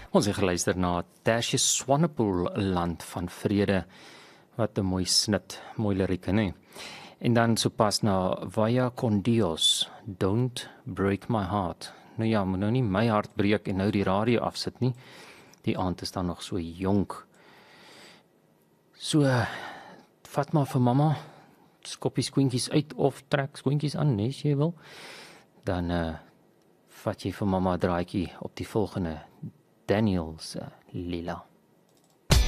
Ons het geluister na Tertius Swanepoel, Land van Vrede. Wat 'n mooi snit, mooi lirieke, nee. En dan sopas na Vaya con Dios, Don't Break My Heart. Nou ja, moet nou nie my hart breek en nou die radio afsit nie. Die aand is dan nog so jonk. So, vat maar vir mamma, skop die skoentjies uit of trek skoentjies aan, nee, as jy wil. Dan vat jy vir mamma 'n draaitjie op die volgende Daniel se Lila.